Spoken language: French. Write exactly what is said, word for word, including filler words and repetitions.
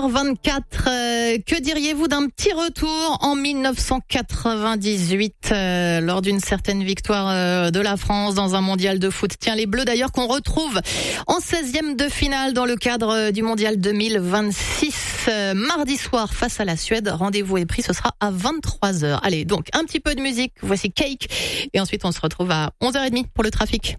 heures vingt-quatre, euh, que diriez-vous d'un petit retour en mille neuf cent quatre-vingt-dix-huit euh, lors d'une certaine victoire euh, de la France dans un mondial de foot. Tiens, les Bleus d'ailleurs qu'on retrouve en seizième de finale dans le cadre euh, du mondial deux mille vingt-six. Euh, mardi soir face à la Suède, rendez-vous est pris, ce sera à vingt-trois heures. Allez, donc un petit peu de musique, voici Cake et ensuite on se retrouve à onze heures trente pour le trafic.